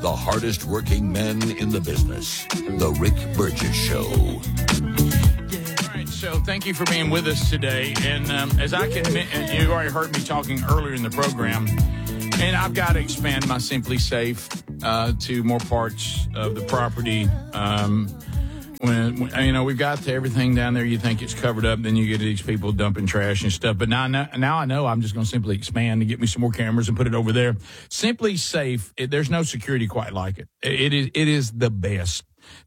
the hardest working men in the business. The Rick Burgess Show. All right, so thank you for being with us today. And as I can admit, you already heard me talking earlier in the program, and I've got to expand my Simply Safe to more parts of the property. When you know, we've got everything down there, you think it's covered up, then you get these people dumping trash and stuff. But now I know I'm just going to simply expand and get me some more cameras and put it over there. Simply Safe, there's no security quite like it. It is the best.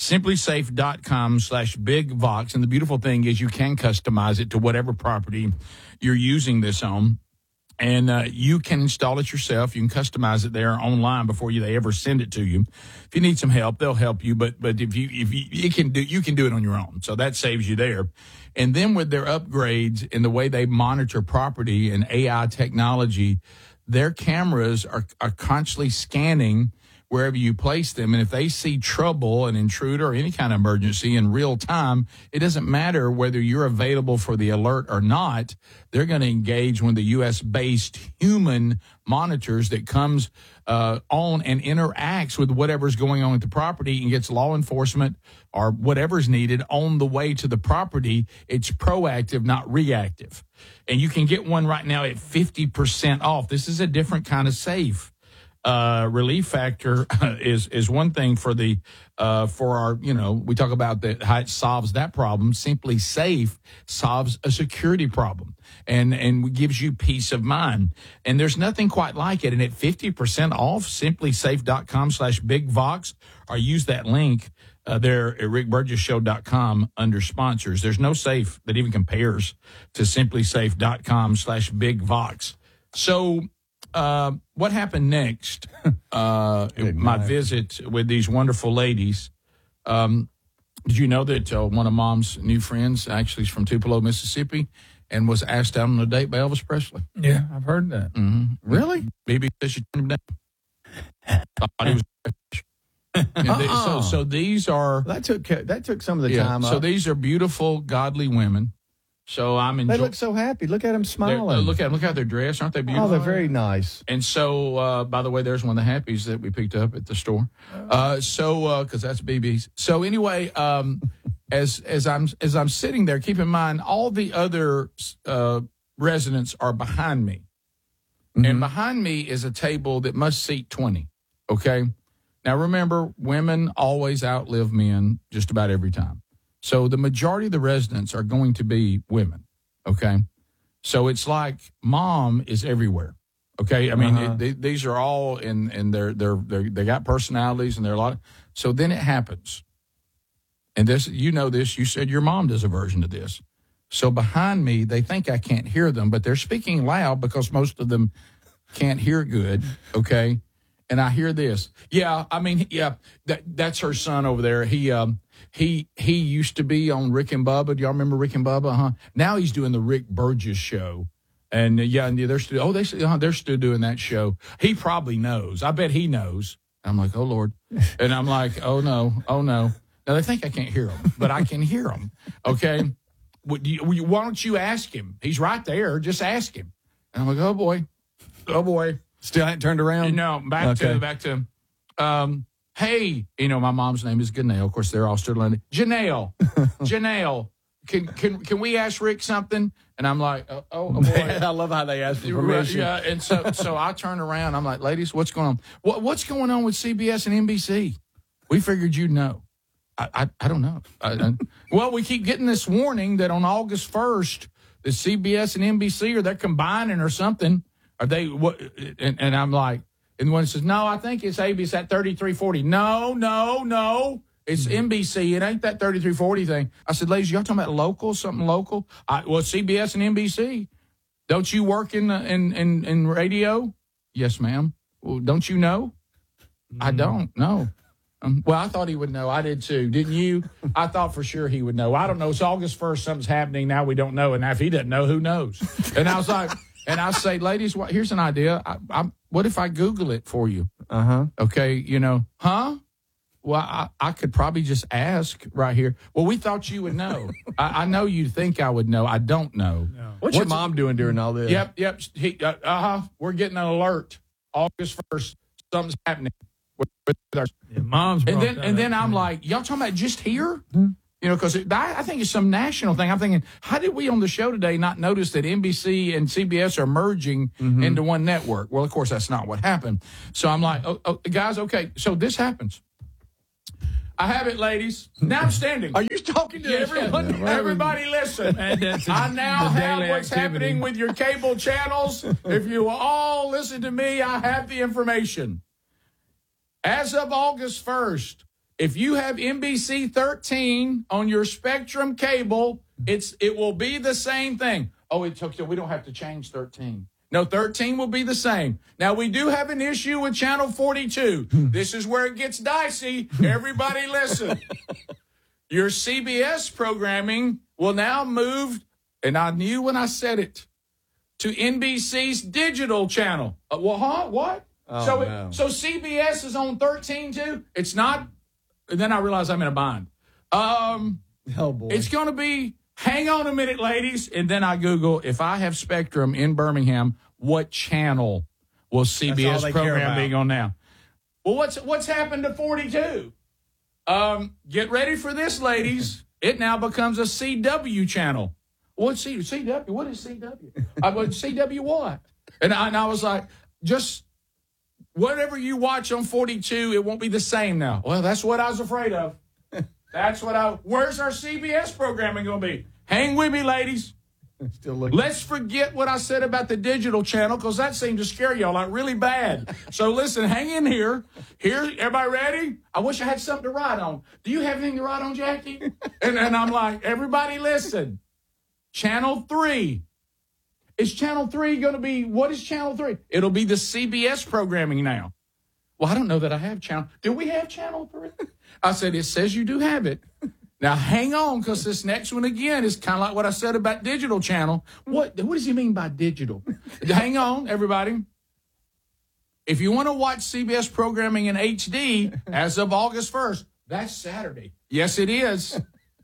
SimplySafe.com/BigVox. And the beautiful thing is you can customize it to whatever property you're using this on. And you can install it yourself. You can customize it there online before they ever send it to you. If you need some help, they'll help you. But if you can do it on your own. So that saves you there. And then with their upgrades and the way they monitor property and AI technology, their cameras are constantly scanning wherever you place them. And if they see trouble, an intruder, or any kind of emergency in real time, it doesn't matter whether you're available for the alert or not. They're going to engage when the U.S.-based human monitors that comes on and interacts with whatever's going on at the property and gets law enforcement or whatever's needed on the way to the property. It's proactive, not reactive. And you can get one right now at 50% off. This is a different kind of safe. Relief factor is one thing for our, we talk about how it solves that problem. Simply Safe solves a security problem and gives you peace of mind. And there's nothing quite like it. And at 50% off, SimplySafe.com/BigVox, or use that link there at RickBurgessShow.com under sponsors. There's no safe that even compares to SimplySafe.com/BigVox. So, what happened next? My visit with these wonderful ladies. Did you know that one of Mom's new friends actually is from Tupelo, Mississippi, and was asked out on a date by Elvis Presley? Yeah, I've heard that. Mm-hmm. Really? BB said she turned him down. Thought he was. So these are that took some of the time. So these are beautiful, godly women. So I'm enjoying. They look so happy. Look at them smiling. Look how they're dressed. Aren't they beautiful? Oh, they're very nice. And so, by the way, there's one of the happies that we picked up at the store. Because that's BB's. So anyway, as I'm sitting there, keep in mind all the other residents are behind me, and behind me is a table that must seat 20. Okay. Now remember, women always outlive men just about every time. So the majority of the residents are going to be women, okay? So it's like Mom is everywhere, okay? I mean, these are all in they got personalities and they're a lot. So then it happens, and this, this. You said your mom does a version of this. So behind me, they think I can't hear them, but they're speaking loud because most of them can't hear good, okay? And I hear this. That's her son over there. He used to be on Rick and Bubba. Do y'all remember Rick and Bubba? Huh? Now he's doing the Rick Burgess Show. And they're still they're still doing that show. He probably knows. I bet he knows. I'm like, oh Lord. And I'm like, oh no. Now they think I can't hear him, but I can hear him. Okay. Why don't you ask him? He's right there. Just ask him. And I'm like, oh boy. Still ain't turned around? No, back to hey, my mom's name is Janelle. Of course, they're all still learning. Janelle, can we ask Rick something? And I'm like, oh boy. Man, I love how they ask for permission. Yeah, and so I turn around. I'm like, ladies, what's going on? What's going on with CBS and NBC? We figured you'd know. I don't know. Well, we keep getting this warning that on August 1st, the CBS and NBC they're combining or something. Are they what? And I'm like, and one says, no, I think it's ABC at 3340. No, it's NBC. It ain't that 3340 thing. I said, ladies, y'all talking about local, something local? CBS and NBC. Don't you work in radio? Yes, ma'am. Well, don't you know? I don't know. Well, I thought he would know. I did too. Didn't you? I thought for sure he would know. I don't know. It's August 1st. Something's happening. Now we don't know. And now if he doesn't know, who knows? And I was like, and I say, ladies, here's an idea. What if I Google it for you? Okay, Well, I could probably just ask right here. Well, we thought you would know. I know you think I would know. I don't know. No. What's your mom doing during all this? Yep. We're getting an alert. August 1st, something's happening. with our, Mom's and then I'm like, y'all talking about just here? You know, because I think it's some national thing. I'm thinking, how did we on the show today not notice that NBC and CBS are merging into one network? Well, of course, that's not what happened. So I'm like, guys, okay, so this happens. I have it, ladies. Now I'm standing. Are you talking to everyone? Yeah, everybody listen. I now have what's happening with your cable channels. If you will all listen to me, I have the information. As of August 1st, if you have NBC 13 on your Spectrum cable, it will be the same thing. Oh, it took you. We don't have to change 13. No, 13 will be the same. Now, we do have an issue with Channel 42. This is where it gets dicey. Everybody listen. Your CBS programming will now move, and I knew when I said it, to NBC's digital channel. What? Oh, so CBS is on 13 too? It's not. And then I realized I'm in a bind. Oh, boy. It's going to be, hang on a minute, ladies. And then I Google, if I have Spectrum in Birmingham, what channel will CBS programming on now? Well, what's happened to 42? Get ready for this, ladies. It now becomes a CW channel. What's CW? What is CW? CW what? And I was like, just whatever you watch on 42, it won't be the same now. Well, that's what I was afraid of. Where's our CBS programming going to be? Hang with me, ladies. Still looking. Let's forget what I said about the digital channel because that seemed to scare y'all like really bad. So listen, hang in here. Everybody ready? I wish I had something to write on. Do you have anything to write on, Jackie? And I'm like, everybody listen. Channel 3. Is Channel 3 going to be, what is Channel 3? It'll be the CBS programming now. Well, I don't know that I have Channel. Do we have Channel 3? I said, it says you do have it. Now, hang on, because this next one, again, is kind of like what I said about digital channel. What does he mean by digital? Hang on, everybody. If you want to watch CBS programming in HD as of August 1st, that's Saturday. Yes, it is.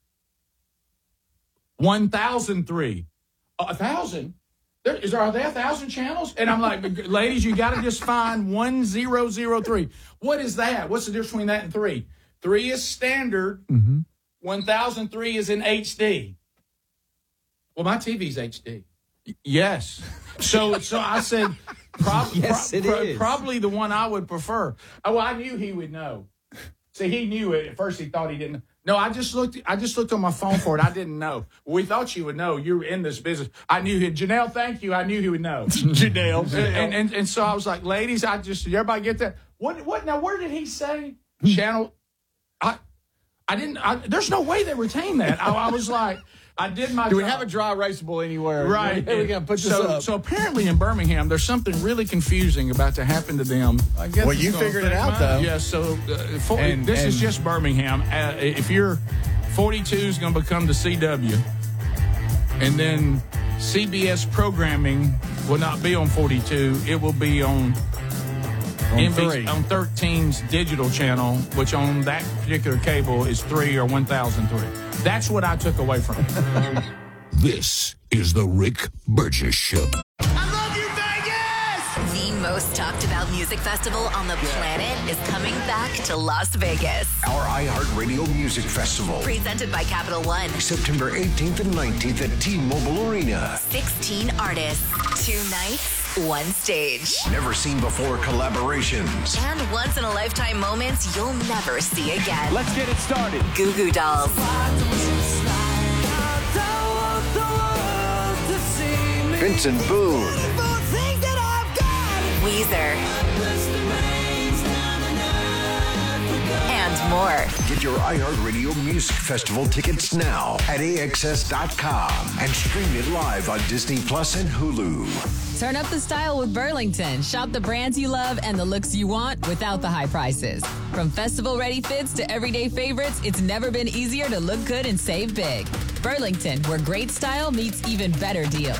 1003. 1,000? Are there 1,000 channels? And I'm like, ladies, you got to just find 1003. What is that? What's the difference between that and 3? 3 is standard. 1003 is in HD. Well, my TV's HD. Yes. So I said, probably the one I would prefer. Oh, I knew he would know. See, he knew it. At first, he thought he didn't. No, I just looked on my phone for it. I didn't know. We thought you would know. You're in this business. I knew he. Janelle, thank you. I knew he would know. Janelle. And so I was like, ladies, did everybody get that? What? Now, where did he say? Channel. I didn't. There's no way they retain that. I was like, I did my. Do job. we have a dry erasable anywhere? Right. We're gonna put this up. So apparently in Birmingham, there's something really confusing about to happen to them. I guess. Well, you figured it out, though. Yeah. So this is just Birmingham. If you're 42 is going to become the CW, and then CBS programming will not be on 42. It will be on 13's digital channel, which on that particular cable is 3 or 1003. That's what I took away from it. This is the Rick Burgess Show. I love you, Vegas! The most talked about music festival on the planet is coming back to Las Vegas. Our iHeartRadio Music Festival. Presented by Capital One. September 18th and 19th at T-Mobile Arena. 16 artists, 2 nights, 1 stage. Never seen before collaborations. And once-in-a-lifetime moments you'll never see again. Let's get it started. Goo Goo Dolls. Vincent Boone. Weezer. And more. Get your iHeartRadio Music Festival tickets now at AXS.com and stream it live on Disney Plus and Hulu. Turn up the style with Burlington. Shop the brands you love and the looks you want without the high prices. From festival-ready fits to everyday favorites, it's never been easier to look good and save big. Burlington, where great style meets even better deals.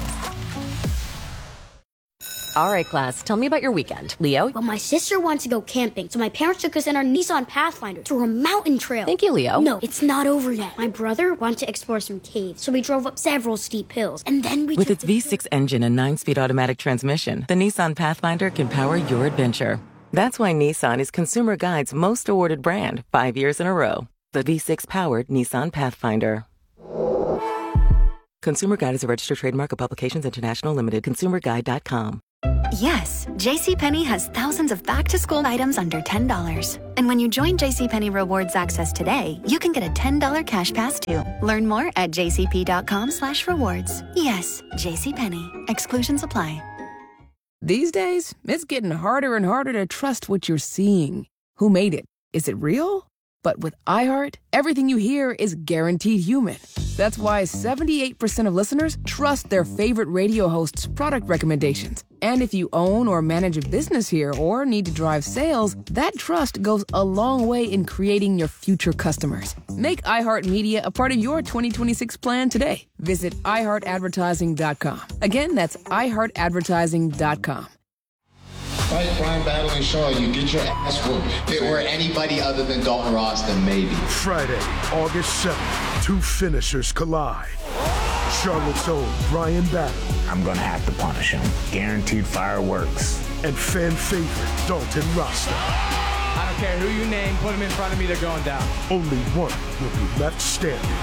All right, class, tell me about your weekend. Leo? Well, my sister wanted to go camping, so my parents took us in our Nissan Pathfinder through a mountain trail. Thank you, Leo. No, it's not over yet. My brother wanted to explore some caves, so we drove up several steep hills, and then we With its V6 engine and 9-speed automatic transmission, the Nissan Pathfinder can power your adventure. That's why Nissan is Consumer Guide's most awarded brand 5 years in a row. The V6-powered Nissan Pathfinder. Consumer Guide is a registered trademark of Publications International Limited. ConsumerGuide.com. Yes, JCPenney has thousands of back-to-school items under $10. And when you join JCPenney Rewards Access today, you can get a $10 cash pass too. Learn more at jcp.com/rewards. Yes, JCPenney. Exclusions apply. These days, it's getting harder and harder to trust what you're seeing. Who made it? Is it real? But with iHeart, everything you hear is guaranteed human. That's why 78% of listeners trust their favorite radio hosts' product recommendations. And if you own or manage a business here or need to drive sales, that trust goes a long way in creating your future customers. Make iHeartMedia a part of your 2026 plan today. Visit iHeartAdvertising.com. Again, that's iHeartAdvertising.com. Fight Brian Battling Shaw, you get your ass whooped. If it were anybody other than Dalton Ross, then maybe. Friday, August 7th, two finishers collide. Charlotte's own Brian Battling. I'm gonna have to punish him. Guaranteed fireworks. And fan favorite Dalton Rasta. I don't care who you name, put him in front of me, they're going down. Only one will be left standing.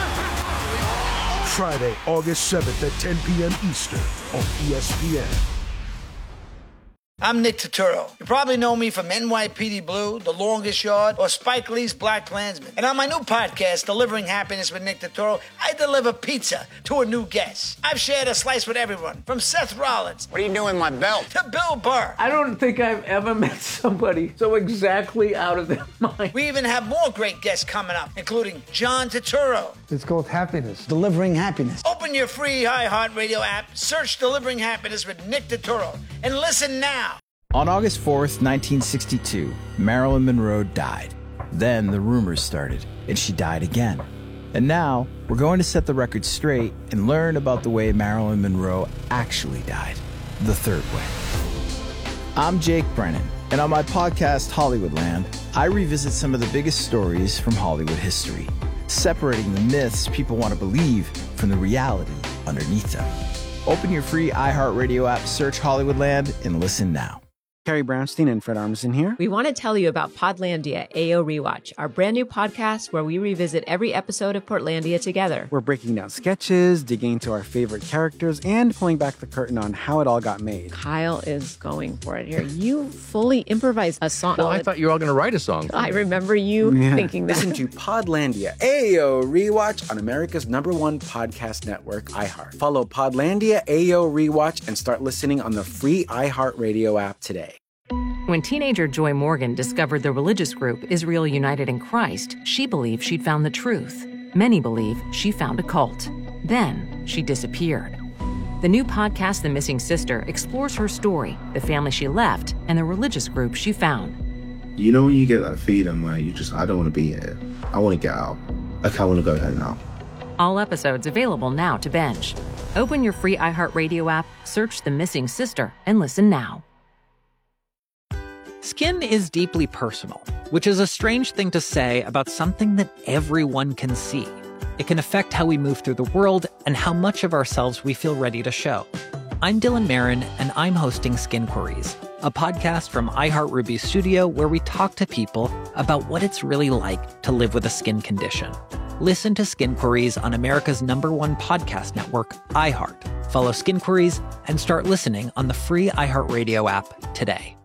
Friday, August 7th at 10 p.m. Eastern on ESPN. I'm Nick Turturro. You probably know me from NYPD Blue, The Longest Yard, or Spike Lee's Black Klansman. And on my new podcast, Delivering Happiness with Nick Turturro, I deliver pizza to a new guest. I've shared a slice with everyone, from Seth Rollins. What are you doing with my belt? To Bill Burr. I don't think I've ever met somebody so exactly out of their mind. We even have more great guests coming up, including John Turturro. It's called Happiness. Delivering Happiness. Open your free iHeartRadio app, search Delivering Happiness with Nick Turturro, and listen now. On August 4th, 1962, Marilyn Monroe died. Then the rumors started, and she died again. And now, we're going to set the record straight and learn about the way Marilyn Monroe actually died, the third way. I'm Jake Brennan, and on my podcast, Hollywoodland, I revisit some of the biggest stories from Hollywood history, separating the myths people want to believe from the reality underneath them. Open your free iHeartRadio app, search Hollywoodland, and listen now. Carrie Brownstein and Fred Armisen here. We want to tell you about Podlandia AO Rewatch, our brand new podcast where we revisit every episode of Portlandia together. We're breaking down sketches, digging into our favorite characters, and pulling back the curtain on how it all got made. Kyle is going for it here. You fully improvised a song. Well, I thought you were all going to write a song. I remember you thinking that. Listen to Podlandia AO Rewatch on America's #1 podcast network, iHeart. Follow Podlandia AO Rewatch and start listening on the free iHeartRadio app today. When teenager Joy Morgan discovered the religious group Israel United in Christ, she believed she'd found the truth. Many believe she found a cult. Then she disappeared. The new podcast, The Missing Sister, explores her story, the family she left, and the religious group she found. You know when you get that feeling where I don't want to be here. I want to get out. Like, I want to go home now. All episodes available now to binge. Open your free iHeartRadio app, search The Missing Sister, and listen now. Skin is deeply personal, which is a strange thing to say about something that everyone can see. It can affect how we move through the world and how much of ourselves we feel ready to show. I'm Dylan Marin, and I'm hosting Skin Queries, a podcast from iHeartRuby Studio where we talk to people about what it's really like to live with a skin condition. Listen to Skin Queries on America's #1 podcast network, iHeart. Follow Skin Queries and start listening on the free iHeartRadio app today.